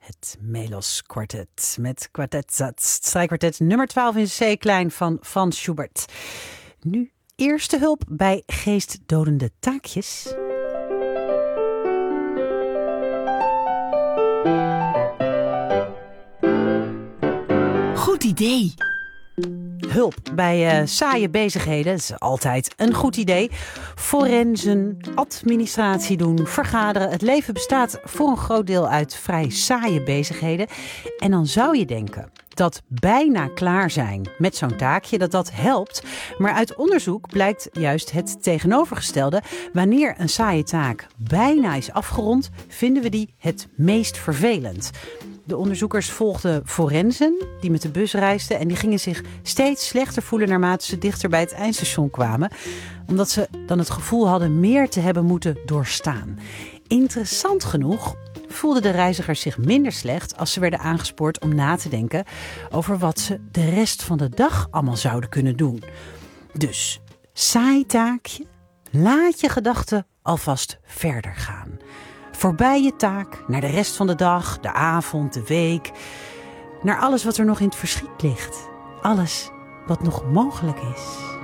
Het Melos Quartet met Quartetzat, strijkkwartet nummer 12 in C-klein van Schubert. Nu eerste hulp bij geestdodende taakjes. Goed idee. Hulp bij saaie bezigheden, dat is altijd een goed idee. Forensen, administratie doen, vergaderen. Het leven bestaat voor een groot deel uit vrij saaie bezigheden. En dan zou je denken dat bijna klaar zijn met zo'n taakje, dat helpt. Maar uit onderzoek blijkt juist het tegenovergestelde. Wanneer een saaie taak bijna is afgerond, vinden we die het meest vervelend. De onderzoekers volgden forensen die met de bus reisden en die gingen zich steeds slechter voelen naarmate ze dichter bij het eindstation kwamen, omdat ze dan het gevoel hadden meer te hebben moeten doorstaan. Interessant genoeg voelden de reizigers zich minder slecht als ze werden aangespoord om na te denken over wat ze de rest van de dag allemaal zouden kunnen doen. Dus, saai taakje, laat je gedachten alvast verder gaan. Voorbij je taak, naar de rest van de dag, de avond, de week. Naar alles wat er nog in het verschiet ligt. Alles wat nog mogelijk is.